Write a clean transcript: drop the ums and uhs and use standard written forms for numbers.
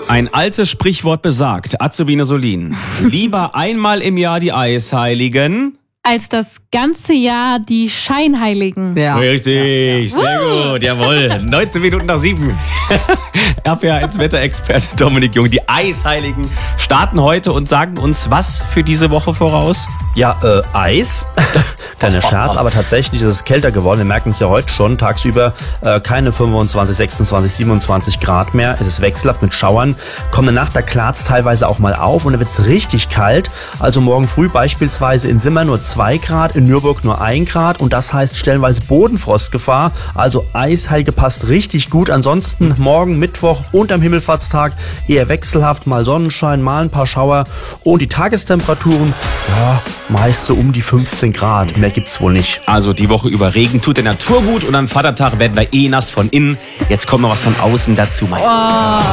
Ein altes Sprichwort besagt, Azubine Solin, lieber einmal im Jahr die Eisheiligen als das ganze Jahr die Scheinheiligen. Ja. Richtig, sehr gut, jawohl. 19 Minuten nach 7. RPA1 Wetterexperte Dominik Jung. Die Eisheiligen starten heute und sagen uns was für diese Woche voraus? Ja, Eis. Kleiner Scherz, aber tatsächlich ist es kälter geworden. Wir merken es ja heute schon tagsüber. Keine 25, 26, 27 Grad mehr. Es ist wechselhaft mit Schauern. Kommende Nacht, da klart es teilweise auch mal auf und da wird es richtig kalt. Also morgen früh beispielsweise in Simmern nur 2 Grad, in Nürburg nur 1 Grad und das heißt stellenweise Bodenfrostgefahr. Also Eisheilige passt richtig gut. Ansonsten morgen Mittwoch und am Himmelfahrtstag eher wechselhaft, mal Sonnenschein, mal ein paar Schauer und die Tagestemperaturen, ja, meist so um die 15 Grad. Mehr gibt's wohl nicht. Also die Woche über Regen tut der Natur gut und am Vatertag werden wir nass von innen. Jetzt kommt noch was von außen dazu.